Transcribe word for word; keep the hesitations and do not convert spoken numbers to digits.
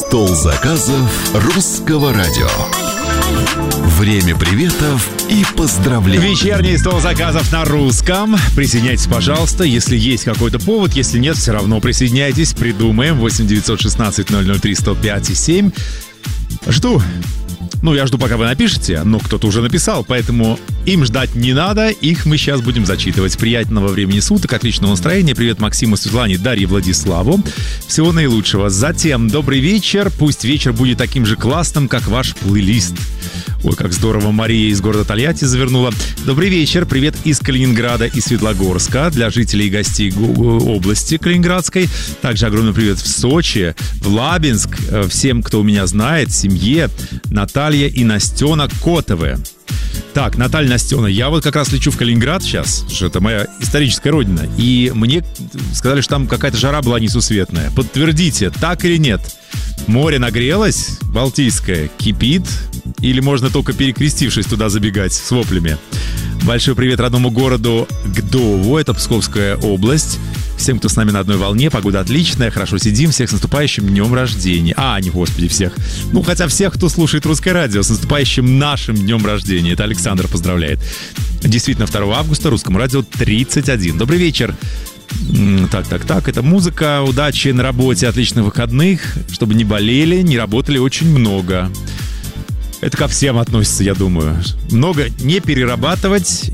Стол заказов русского радио. Время приветов и поздравлений. Вечерний стол заказов на русском. Присоединяйтесь, пожалуйста, если есть какой-то повод. Если нет, все равно присоединяйтесь. Придумаем. восемь девятьсот шестнадцать ноль ноль три сто пять и семь. Жду. Ну, я жду, пока вы напишете, но кто-то уже написал, поэтому им ждать не надо, их мы сейчас будем зачитывать. Приятного времени суток, отличного настроения. Привет Максиму, Светлане, Дарье, Владиславу. Всего наилучшего. Затем добрый вечер. Пусть вечер будет таким же классным, как ваш плейлист. Ой, как здорово, Мария из города Тольятти завернула. Добрый вечер, привет из Калининграда и Светлогорска для жителей и гостей области Калининградской. Также огромный привет в Сочи, в Лабинск, всем, кто меня знает, семье, Наталья и Настена Котовы. Так, Наталья, Настена, я вот как раз лечу в Калининград сейчас, что это моя историческая родина, и мне сказали, что там какая-то жара была несусветная. Подтвердите, так или нет? Море нагрелось, Балтийское, кипит, или можно только перекрестившись туда забегать с воплями? Большой привет родному городу Гдову, это Псковская область. Всем, кто с нами на одной волне, погода отличная, хорошо сидим, всех с наступающим днем рождения. А, не, господи, всех. Ну, хотя всех, кто слушает русское радио, с наступающим нашим днем рождения. Это Александр поздравляет. Действительно, второго августа, русскому радио тридцать один. Добрый вечер. Так, так, так, это музыка, удачи на работе, отличных выходных, чтобы не болели, не работали очень много. Это ко всем относится, я думаю. Много не перерабатывать